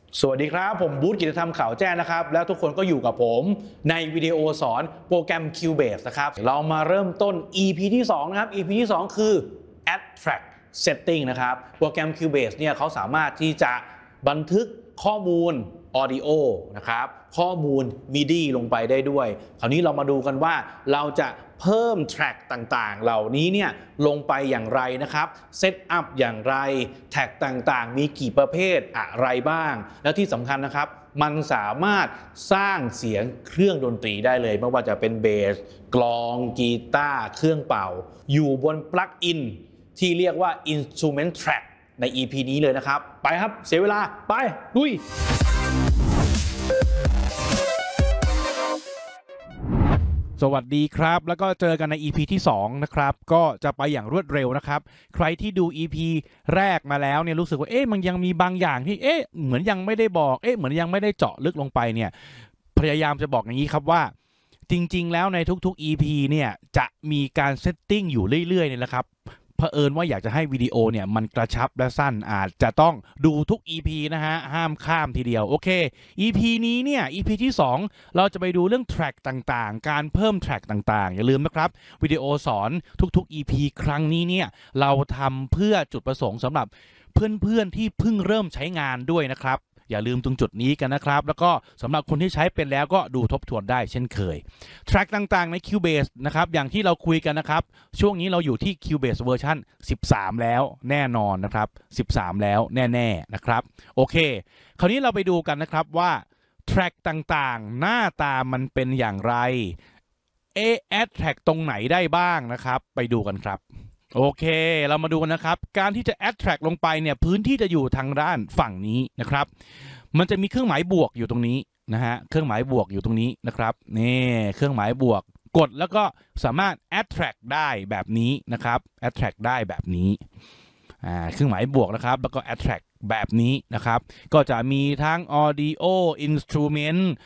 สวัสดีครับผมบูธกิจธรรมข่าวแจ้งนะครับแล้วทุกคนก็อยู่กับผมในวิดีโอสอนโปรแกรม Cubase นะครับเรามาเริ่มต้น EP ที่2นะครับ EP ที่2คือ Add Track Setting นะครับโปรแกรม Cubase เนี่ยเขาสามารถที่จะบันทึกข้อมูล Audio นะครับข้อมูล MIDI ลงไปได้ด้วยคราวนี้เรามาดูกันว่าเราจะเพิ่ม track ต่างๆเหล่านี้เนี่ยลงไปอย่างไรนะครับเซตอัพอย่างไรแท็กต่างๆมีกี่ประเภทอะไรบ้างแล้วที่สำคัญนะครับมันสามารถสร้างเสียงเครื่องดนตรีได้เลยไม่ว่าจะเป็นเบสกลองกีตาร์เครื่องเป่าอยู่บนปลั๊กอินที่เรียกว่า Instrument Track ใน EP นี้เลยนะครับไปครับเสียเวลาไปลุยสวัสดีครับแล้วก็เจอกันใน EP ที่2นะครับก็จะไปอย่างรวดเร็วนะครับใครที่ดู EP แรกมาแล้วเนี่ยรู้สึกว่ามันยังมีบางอย่างที่เหมือนยังไม่ได้บอกเหมือนยังไม่ได้เจาะลึกลงไปเนี่ยพยายามจะบอกอย่างนี้ครับว่าจริงๆแล้วในทุกๆ EP เนี่ยจะมีการเซตติ้งอยู่เรื่อยๆเนี่ยแหละครับเผอิญว่าอยากจะให้วิดีโอเนี่ยมันกระชับและสั้นอาจจะต้องดูทุก EP นะฮะห้ามข้ามทีเดียวโอเค EP นี้เนี่ย EP ที่2เราจะไปดูเรื่อง track ต่างๆการเพิ่ม track ต่างๆอย่าลืมนะครับวิดีโอสอนทุกๆ EP ครั้งนี้เนี่ยเราทำเพื่อจุดประสงค์สำหรับเพื่อนๆที่เพิ่งเริ่มใช้งานด้วยนะครับอย่าลืมตรงจุดนี้กันนะครับแล้วก็สำหรับคนที่ใช้เป็นแล้วก็ดูทบทวนได้เช่นเคย track ต่างๆใน Cubase นะครับอย่างที่เราคุยกันนะครับช่วงนี้เราอยู่ที่ Cubase เวอร์ชัน13แล้วแน่นอนนะครับ13แล้วแน่ๆนะครับโอเคคราวนี้เราไปดูกันนะครับว่า track ต่างๆหน้าตามันเป็นอย่างไรadd track ตรงไหนได้บ้างนะครับไปดูกันครับโอเคเรามาดูกันนะครับการที่จะ add track ลงไปเนี่ยพื้นที่จะอยู่ทางด้านฝั่งนี้นะครับมันจะมีเครื่องหมายบวกอยู่ตรงนี้นะฮะเครื่องหมายบวกอยู่ตรงนี้นะครับนี่เครื่องหมายบวกกดแล้วก็สามารถ add track ได้แบบนี้นะครับ add track ได้แบบนี้เครื่องหมายบวกนะครับแล้วก็ add track แบบนี้นะครับก็จะมีทั้ง audio instrument